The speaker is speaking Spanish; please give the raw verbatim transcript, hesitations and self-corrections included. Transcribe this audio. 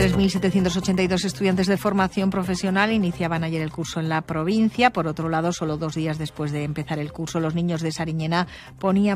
tres mil setecientos ochenta y dos estudiantes de formación profesional iniciaban ayer el curso en la provincia. Por otro lado, solo dos días después de empezar el curso, los niños de Sariñena ponían